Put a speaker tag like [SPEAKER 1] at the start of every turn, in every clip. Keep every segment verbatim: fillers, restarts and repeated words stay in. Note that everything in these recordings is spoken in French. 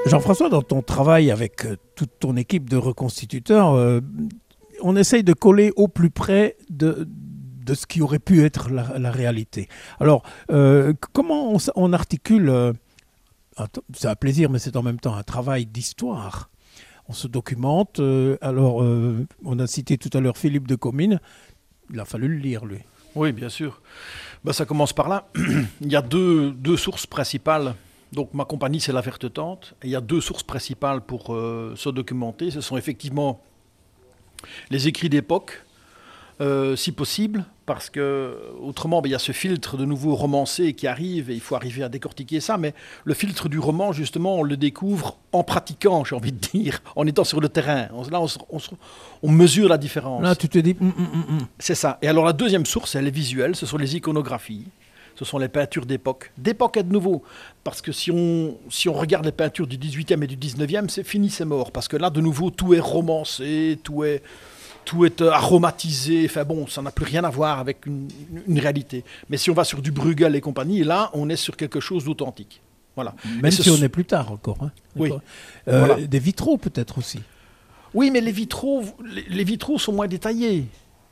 [SPEAKER 1] Jean-François, dans ton travail avec euh, toute ton équipe de reconstituteurs, euh, on essaye de coller au plus près de, de ce qui aurait pu être la, la réalité. Alors, euh, comment on, on articule, euh, c'est un plaisir, mais c'est en même temps un travail d'histoire. On se documente. Euh, alors, euh, on a cité tout à l'heure Philippe de Comines. Il a fallu le lire, lui.
[SPEAKER 2] Oui, bien sûr. Ben, ça commence par là. Il y a deux, deux sources principales. Donc ma compagnie, c'est La Verte Tente. Et il y a deux sources principales pour euh, se documenter. Ce sont effectivement les écrits d'époque, euh, si possible, parce que autrement, ben, il y a ce filtre de nouveau romancé qui arrive et il faut arriver à décortiquer ça. Mais le filtre du roman, justement, on le découvre en pratiquant, j'ai envie de dire, en étant sur le terrain. On, là, on, on, on mesure la différence.
[SPEAKER 1] Là, tu te dis... Mm, mm, mm.
[SPEAKER 2] C'est ça. Et alors la deuxième source, elle est visuelle, ce sont les iconographies. Ce sont les peintures d'époque. D'époque et de nouveau. Parce que si on, si on regarde les peintures du dix-huitième et du dix-neuvième, c'est fini, c'est mort. Parce que là, de nouveau, tout est romancé, tout est, tout est aromatisé. Enfin bon, ça n'a plus rien à voir avec une, une réalité. Mais si on va sur du Bruegel et compagnie, là, on est sur quelque chose d'authentique. Voilà.
[SPEAKER 1] Même si on est plus tard encore. Hein,
[SPEAKER 2] oui.
[SPEAKER 1] Euh,
[SPEAKER 2] voilà.
[SPEAKER 1] Des vitraux peut-être aussi.
[SPEAKER 2] Oui, mais les vitraux, les, les vitraux sont moins détaillés.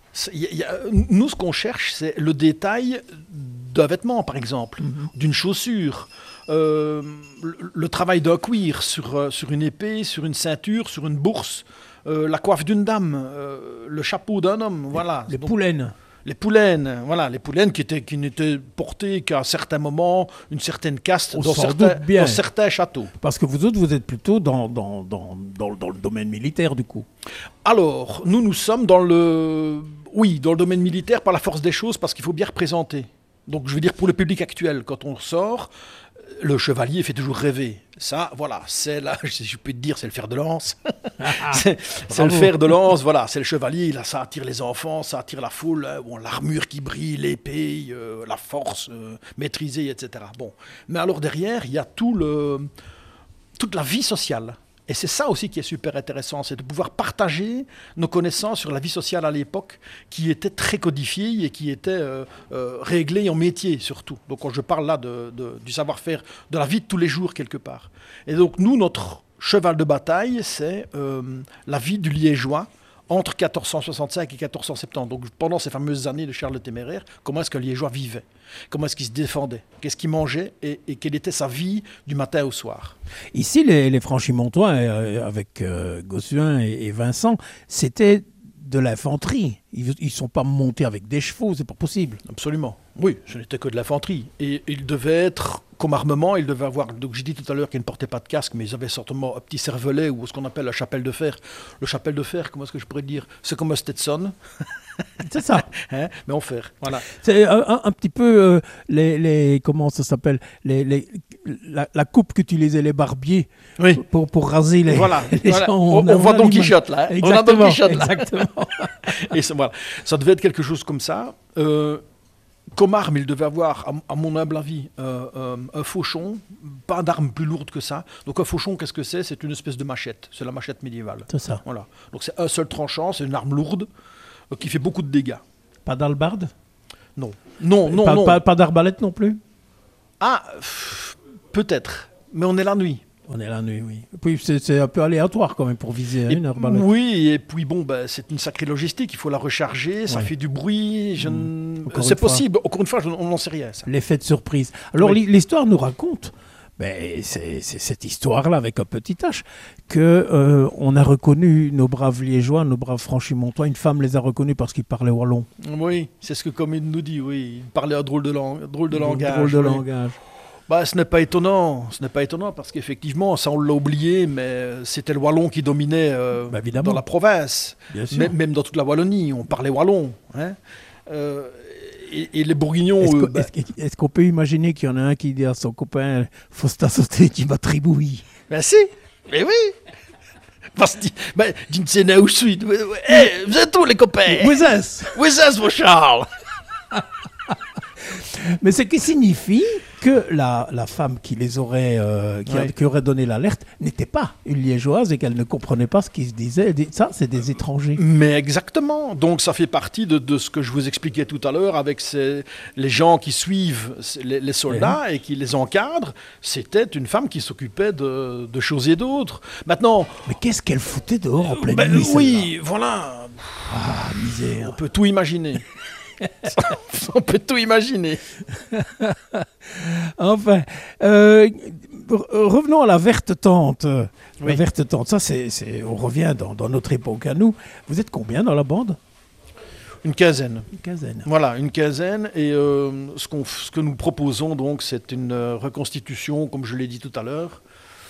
[SPEAKER 2] Y a, y a, nous, ce qu'on cherche, c'est le détail d'un vêtement, par exemple, mm-hmm. d'une chaussure, euh, le, le travail d'un cuir sur, euh, sur une épée, sur une ceinture, sur une bourse, euh, la coiffe d'une dame, euh, le chapeau d'un homme,
[SPEAKER 1] les,
[SPEAKER 2] voilà.
[SPEAKER 1] Les Donc, poulaines.
[SPEAKER 2] Les poulaines, voilà, les poulaines qui, étaient, qui n'étaient portées qu'à un certain moment, une certaine caste
[SPEAKER 1] On
[SPEAKER 2] dans certains,
[SPEAKER 1] bien.
[SPEAKER 2] dans certains châteaux.
[SPEAKER 1] Parce que vous autres, vous êtes plutôt dans, dans, dans, dans, dans le domaine militaire, du coup.
[SPEAKER 2] Alors, nous, nous sommes dans le... Oui, dans le domaine militaire, par la force des choses, parce qu'il faut bien représenter. Donc, je veux dire, pour le public actuel, quand on sort, le chevalier fait toujours rêver. Ça, voilà, c'est là, je peux te dire, c'est le fer de lance. c'est c'est le fer de lance, voilà, c'est le chevalier. Là, ça attire les enfants, ça attire la foule. Hein, bon, l'armure qui brille, l'épée, euh, la force euh, maîtrisée, et cetera. Bon, mais alors derrière, il y a tout le, toute la vie sociale. Et c'est ça aussi qui est super intéressant, c'est de pouvoir partager nos connaissances sur la vie sociale à l'époque, qui était très codifiée et qui était euh, euh, réglée en métier surtout. Donc quand je parle là de, de, du savoir-faire, de la vie de tous les jours quelque part. Et donc nous, notre cheval de bataille, c'est euh, la vie du liégeois entre quatorze cent soixante-cinq et quatorze cent soixante-dix. Donc pendant ces fameuses années de Charles le Téméraire, comment est-ce qu'un liégeois vivait ? Comment est-ce qu'il se défendait ? Qu'est-ce qu'il mangeait ? et, et quelle était sa vie du matin au soir ?
[SPEAKER 1] Ici, les, les Franchimontois, euh, avec euh, Gossuin et, et Vincent, c'était de l'infanterie. Ils ne sont pas montés avec des chevaux, c'est pas possible.
[SPEAKER 2] Absolument. Oui, ce n'était que de l'infanterie. Et ils devaient être, comme armement, ils devaient avoir, donc j'ai dit tout à l'heure qu'ils ne portaient pas de casque, mais ils avaient certainement un petit cervelet ou ce qu'on appelle la chapelle de fer. Le chapelle de fer, comment est-ce que je pourrais dire ? C'est comme un Stetson.
[SPEAKER 1] C'est ça.
[SPEAKER 2] Hein, mais en fer, voilà.
[SPEAKER 1] C'est un, un, un petit peu euh, les, les, comment ça s'appelle, les, les, la, la coupe qu'utilisaient les barbiers
[SPEAKER 2] oui.
[SPEAKER 1] pour, pour raser les,
[SPEAKER 2] voilà,
[SPEAKER 1] les
[SPEAKER 2] voilà.
[SPEAKER 1] gens.
[SPEAKER 2] On, on, on voit Don Quichotte là. Hein.
[SPEAKER 1] Exactement,
[SPEAKER 2] on a Don Quichotte là.
[SPEAKER 1] Exactement.
[SPEAKER 2] Et ça, voilà. Ça devait être quelque chose comme ça. Euh, comme arme, il devait avoir, à, à mon humble avis, euh, euh, un fauchon, pas d'arme plus lourde que ça. Donc un fauchon, qu'est-ce que c'est ? C'est une espèce de machette. C'est la machette médiévale.
[SPEAKER 1] C'est ça.
[SPEAKER 2] Voilà. Donc c'est un seul tranchant, c'est une arme lourde euh, qui fait beaucoup de dégâts.
[SPEAKER 1] Pas d'albarde ?
[SPEAKER 2] Non. Non, non,
[SPEAKER 1] pas,
[SPEAKER 2] non.
[SPEAKER 1] Pas, pas d'arbalète non plus ?
[SPEAKER 2] Ah, pff, peut-être. Mais on est la nuit.
[SPEAKER 1] On est la nuit, oui. Et puis c'est, c'est un peu aléatoire quand même pour viser et, une arbalète.
[SPEAKER 2] Oui, et puis bon, bah, c'est une sacrée logistique. Il faut la recharger, ça ouais. fait du bruit. Je
[SPEAKER 1] mmh.
[SPEAKER 2] n... C'est possible. Fois. Encore une fois, je, on n'en sait rien. Ça.
[SPEAKER 1] L'effet de surprise. Alors oui. l'histoire nous raconte, ben, c'est, c'est cette histoire-là avec un petit H, qu'on euh, a reconnu nos braves liégeois, nos braves franchimontois. Une femme les a reconnus parce qu'ils parlaient wallon.
[SPEAKER 2] Oui, c'est ce que Commune nous dit, oui. Ils parlaient un drôle de, lang... drôle de langage.
[SPEAKER 1] Drôle de
[SPEAKER 2] oui.
[SPEAKER 1] langage.
[SPEAKER 2] Bah, ce n'est pas étonnant, ce n'est pas étonnant parce qu'effectivement, ça on l'a oublié, mais c'était le wallon qui dominait euh,
[SPEAKER 1] bah,
[SPEAKER 2] dans la province,
[SPEAKER 1] Bien sûr.
[SPEAKER 2] M- même dans toute la Wallonie, on parlait wallon. Hein euh, et, et les Bourguignons...
[SPEAKER 1] Est-ce,
[SPEAKER 2] euh,
[SPEAKER 1] que,
[SPEAKER 2] bah...
[SPEAKER 1] est-ce, est-ce qu'on peut imaginer qu'il y en a un qui dit à son copain « Faut se sauter, tu vas tribouiller ».
[SPEAKER 2] Ben si, mais oui. Parce que, ben, d'une scène où je suis, hey, vous êtes où les copains ?
[SPEAKER 1] Où est-ce ?
[SPEAKER 2] Où est-ce, mon Charles ?
[SPEAKER 1] Mais ce qui signifie, que la, la femme qui les aurait, euh, qui, a-
[SPEAKER 2] Ouais.
[SPEAKER 1] qui aurait donné l'alerte n'était pas une liégeoise et qu'elle ne comprenait pas ce qui se disait. Elle dit, ça, c'est des étrangers.
[SPEAKER 2] Mais exactement. Donc ça fait partie de, de ce que je vous expliquais tout à l'heure avec ces- les gens qui suivent ces- les, les soldats et qui les encadrent. C'était une femme qui s'occupait de, de choses et d'autres. Maintenant,
[SPEAKER 1] Mais qu'est-ce qu'elle foutait dehors en pleine
[SPEAKER 2] ben,
[SPEAKER 1] nuit, celle-là?
[SPEAKER 2] oui, voilà,
[SPEAKER 1] Ah, misère.
[SPEAKER 2] on peut tout imaginer. On peut tout imaginer.
[SPEAKER 1] Enfin, euh, re- revenons à la verte tente. La
[SPEAKER 2] Oui.
[SPEAKER 1] verte tente, ça, c'est, c'est- on revient dans, dans notre époque à nous. Vous êtes combien dans la bande?
[SPEAKER 2] Une quinzaine.
[SPEAKER 1] Une quinzaine.
[SPEAKER 2] Voilà, une quinzaine. Et euh, ce, qu'on, ce que nous proposons, donc, c'est une euh, reconstitution, comme je l'ai dit tout à l'heure,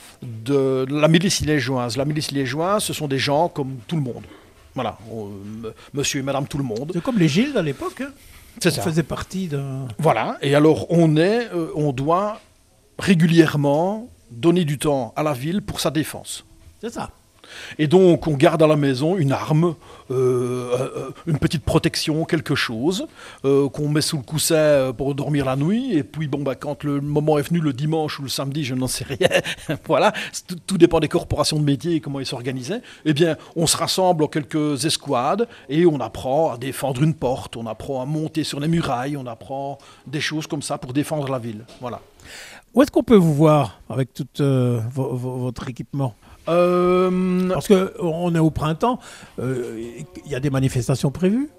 [SPEAKER 2] de la milice liégeoise. La milice liégeoise, ce sont des gens comme tout le monde. Voilà, euh, m- monsieur et madame tout le monde.
[SPEAKER 1] C'est comme les gildes à l'époque. Hein.
[SPEAKER 2] C'est
[SPEAKER 1] On
[SPEAKER 2] ça.
[SPEAKER 1] faisait partie d'un...
[SPEAKER 2] Voilà, et alors on est, euh, on doit régulièrement donner du temps à la ville pour sa défense.
[SPEAKER 1] C'est ça.
[SPEAKER 2] Et donc, on garde à la maison une arme, euh, euh, une petite protection, quelque chose, euh, qu'on met sous le coussin pour dormir la nuit. Et puis, bon, bah, quand le moment est venu, le dimanche ou le samedi, je n'en sais rien, voilà, c'est tout, tout dépend des corporations de métier et comment ils s'organisaient, eh bien, on se rassemble en quelques escouades et on apprend à défendre une porte, on apprend à monter sur les murailles, on apprend des choses comme ça pour défendre la ville. Voilà.
[SPEAKER 1] Où est-ce qu'on peut vous voir avec tout euh, vo- vo- votre équipement?
[SPEAKER 2] Euh,
[SPEAKER 1] Parce qu'on est au printemps, euh, il y a des manifestations prévues?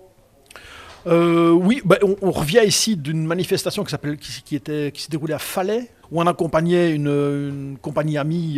[SPEAKER 2] Euh, oui, bah, on, on revient ici d'une manifestation qui, s'appelle- qui, qui était, qui s'est déroulée à Falais, où on accompagnait une, une compagnie amie,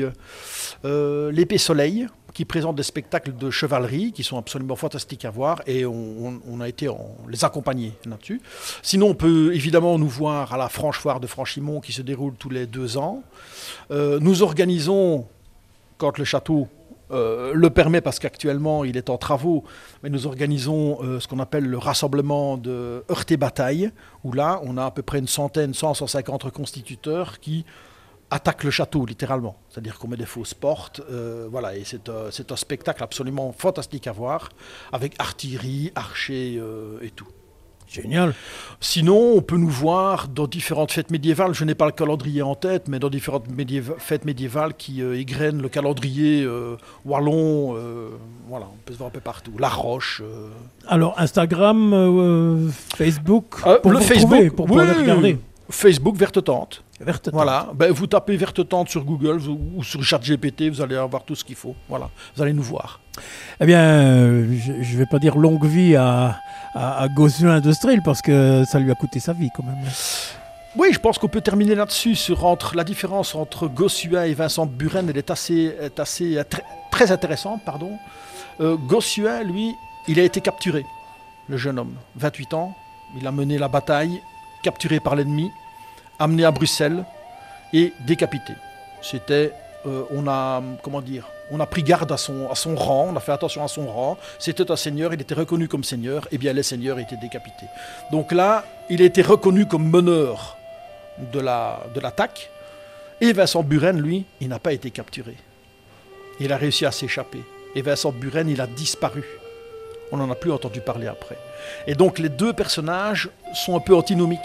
[SPEAKER 2] euh, l'Épée Soleil, qui présente des spectacles de chevalerie qui sont absolument fantastiques à voir, et on, on- on a été en- les accompagner là-dessus. Sinon, on peut évidemment nous voir à la Franche Foire de Franchimont, qui se déroule tous les deux ans. Euh, nous organisons, quand le château euh, le permet, parce qu'actuellement il est en travaux, mais nous organisons euh, ce qu'on appelle le rassemblement de Heurte et Bataille, où là on a à peu près une centaine, cent, cent cinquante reconstituteurs qui attaquent le château littéralement. C'est-à-dire qu'on met des fausses portes, euh, voilà, et c'est, euh, c'est un spectacle absolument fantastique à voir, avec artillerie, archers euh, et tout.
[SPEAKER 1] Génial.
[SPEAKER 2] Sinon, on peut nous voir dans différentes fêtes médiévales. Je n'ai pas le calendrier en tête, mais dans différentes médiéva- fêtes médiévales qui euh, égrènent le calendrier euh, wallon. euh, voilà, on peut se voir un peu partout. La Roche. euh.
[SPEAKER 1] Alors, Instagram, euh, Facebook,
[SPEAKER 2] Euh,
[SPEAKER 1] pour
[SPEAKER 2] le
[SPEAKER 1] vous
[SPEAKER 2] Facebook,
[SPEAKER 1] retrouver, pour pouvoir
[SPEAKER 2] oui,
[SPEAKER 1] les regarder.
[SPEAKER 2] Facebook Verte Tente.
[SPEAKER 1] Verte tente.
[SPEAKER 2] Voilà. Ben, vous tapez Verte Tente sur Google vous- ou sur ChatGPT, vous allez avoir tout ce qu'il faut. Voilà, vous allez nous voir.
[SPEAKER 1] Eh bien, euh, je ne vais pas dire longue vie à, à, à Gossuin Industriel parce que ça lui a coûté sa vie quand même.
[SPEAKER 2] Oui, je pense qu'on peut terminer là-dessus sur entre la différence entre Gossuin et Vincent Buren. Elle est assez, est assez euh, très, très intéressante, pardon. Euh, Gossuin, lui, il a été capturé, le jeune homme, vingt-huit ans. Il a mené la bataille, capturé par l'ennemi, amené à Bruxelles et décapité. C'était, euh, on a, comment dire, on a pris garde à son, à son rang, on a fait attention à son rang. C'était un seigneur, il était reconnu comme seigneur, et bien les seigneurs étaient décapités. Donc là, il a été reconnu comme meneur de la, de l'attaque. Et Vincent Buren, lui, il n'a pas été capturé. Il a réussi à s'échapper. Et Vincent Buren, il a disparu. On n'en a plus entendu parler après. Et donc les deux personnages sont un peu antinomiques.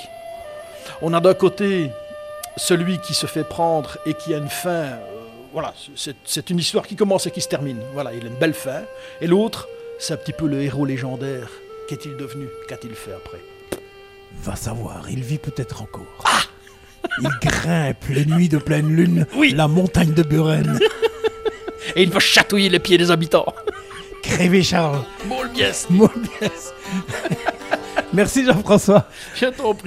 [SPEAKER 2] On a d'un côté celui qui se fait prendre et qui a une fin, euh, voilà, c'est, c'est une histoire qui commence et qui se termine. Voilà, il a une belle fin. Et l'autre, c'est un petit peu le héros légendaire. Qu'est-il devenu? Qu'a-t-il fait après?
[SPEAKER 1] Va savoir, il vit peut-être encore. Il grimpe les nuits de pleine lune,
[SPEAKER 2] Oui.
[SPEAKER 1] la montagne de Buren.
[SPEAKER 2] Et il va chatouiller les pieds des habitants.
[SPEAKER 1] Crévé Charles.
[SPEAKER 2] Molbiès.
[SPEAKER 1] Molbiès. Merci Jean-François.
[SPEAKER 2] Je t'en prie.